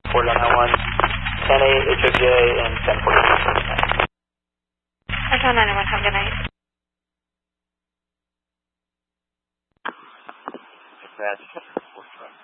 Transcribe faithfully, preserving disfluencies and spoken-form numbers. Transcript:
Port nine one, ten eight H O G A and ten forty-six. Hotel nine one, have a good night. That's